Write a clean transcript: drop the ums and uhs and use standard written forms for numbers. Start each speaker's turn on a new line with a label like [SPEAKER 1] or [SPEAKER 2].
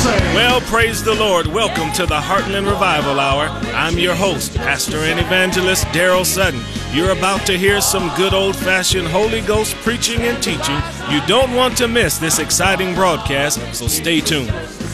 [SPEAKER 1] Well, praise the Lord. Welcome to the Heartland Revival Hour. I'm your host, Pastor and Evangelist Daryl Sutton. You're about to hear some good old-fashioned Holy Ghost preaching and teaching. You don't want to miss this exciting broadcast, so stay tuned.